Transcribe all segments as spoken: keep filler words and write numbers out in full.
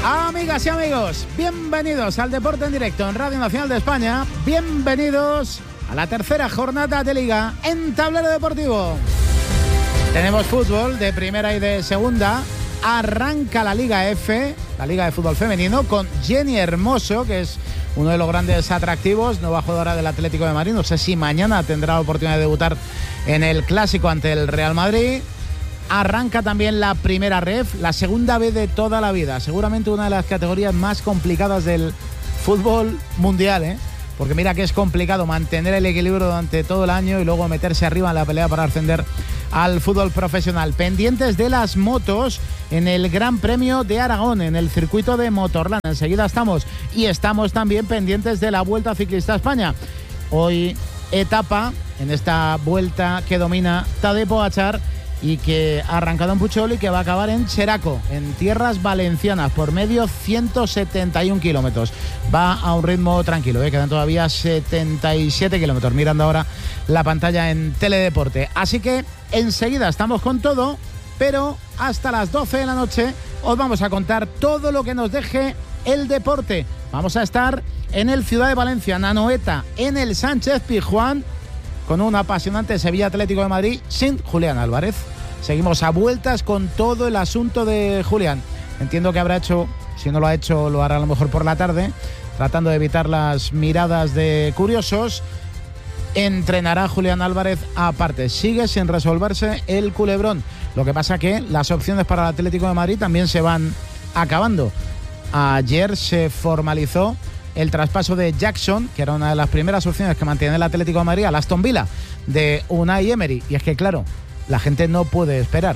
Amigas y amigos, bienvenidos al Deporte en Directo en Radio Nacional de España. Bienvenidos a la tercera jornada de Liga en Tablero Deportivo. Tenemos fútbol de primera y de segunda. Arranca la Liga F, la Liga de Fútbol Femenino, con Jenny Hermoso, que es uno de los grandes atractivos, nueva jugadora del Atlético de Madrid. No sé si mañana tendrá la oportunidad de debutar en el Clásico ante el Real Madrid. Arranca también la primera ref, la segunda B de toda la vida. Seguramente una de las categorías más complicadas del fútbol mundial, ¿eh? Porque mira que es complicado mantener el equilibrio durante todo el año y luego meterse arriba en la pelea para ascender al fútbol profesional. Pendientes de las motos en el Gran Premio de Aragón, en el circuito de Motorland. Enseguida estamos. Y estamos también pendientes de la Vuelta Ciclista a España. Hoy etapa en esta vuelta que domina Tadej Pogačar y que ha arrancado en Puchol y que va a acabar en Cheraco, en tierras valencianas, por medio ciento setenta y un kilómetros. Va a un ritmo tranquilo, ¿eh? Quedan todavía setenta y siete kilómetros, mirando ahora la pantalla en Teledeporte. Así que enseguida estamos con todo, pero hasta las doce de la noche os vamos a contar todo lo que nos deje el deporte. Vamos a estar en el Ciudad de Valencia, en Anoeta, en el Sánchez Pizjuán, con un apasionante Sevilla Atlético de Madrid sin Julián Álvarez. Seguimos a vueltas con todo el asunto de Julián. Entiendo que habrá hecho, si no lo ha hecho, lo hará a lo mejor por la tarde, tratando de evitar las miradas de curiosos. Entrenará Julián Álvarez aparte. Sigue sin resolverse el culebrón. Lo que pasa que las opciones para el Atlético de Madrid también se van acabando. Ayer se formalizó el traspaso de Jackson, que era una de las primeras opciones que mantiene el Atlético de Madrid, al Aston Villa de Unai Emery. Y es que, claro, la gente no puede esperar.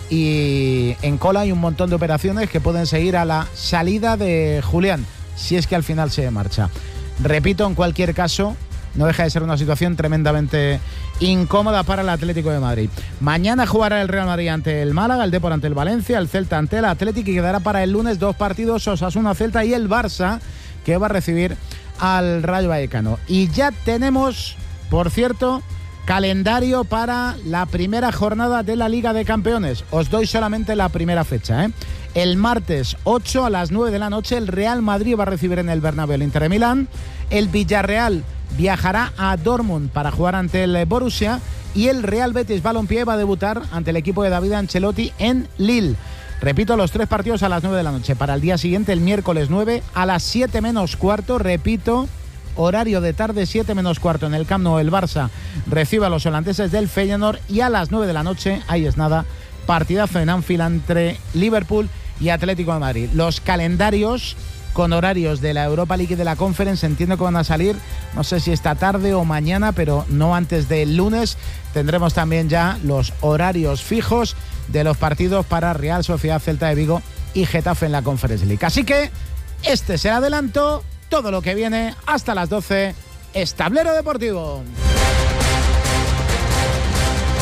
Y en cola hay un montón de operaciones que pueden seguir a la salida de Julián, si es que al final se marcha. Repito, en cualquier caso, no deja de ser una situación tremendamente incómoda para el Atlético de Madrid. Mañana jugará el Real Madrid ante el Málaga, el Depor ante el Valencia, el Celta ante el Atlético, y quedará para el lunes dos partidos: Osasuna-Celta y el Barça, que va a recibir al Rayo Vallecano. Y ya tenemos, por cierto, calendario para la primera jornada de la Liga de Campeones. Os doy solamente la primera fecha, ¿eh? El martes ocho a las nueve de la noche el Real Madrid va a recibir en el Bernabéu el Inter de Milán. El Villarreal viajará a Dortmund para jugar ante el Borussia. Y el Real Betis Balompié va a debutar ante el equipo de David Ancelotti en Lille. Repito, los tres partidos a las nueve de la noche. Para el día siguiente, el miércoles nueve, a las siete menos cuarto, repito, horario de tarde, siete menos cuarto, en el Camp Nou, el Barça recibe a los holandeses del Feyenoord. Y a las nueve de la noche, ahí es nada, partidazo en Anfield entre Liverpool y Atlético de Madrid. Los calendarios con horarios de la Europa League y de la Conference entiendo que van a salir, no sé si esta tarde o mañana, pero no antes del lunes. Tendremos también ya los horarios fijos de los partidos para Real Sociedad, Celta de Vigo y Getafe en la Conference League. Así que este es el adelanto, todo lo que viene hasta las doce es Tablero Deportivo.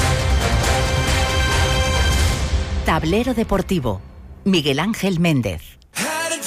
Tablero Deportivo, Miguel Ángel Méndez.